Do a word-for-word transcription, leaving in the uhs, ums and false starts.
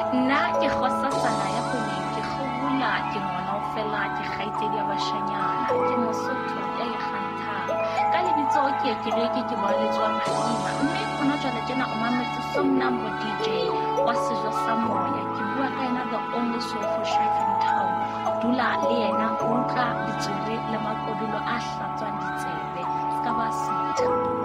Nna ke kgosatsana ya kgone ke kgobola ke ngwana o fela ke kgaitsedi ya bashanyana ke Mosotho ya ikganthang ka lebitso ke ke reke ke ba letswa Halima mme khona jwale tjena o mametse song number D J wa sejo sa moya ke bua ka ena the only soulful chef in town dula le yena utlwa ditsebe le makodulo a hlatswang ditsebe ska ba sitha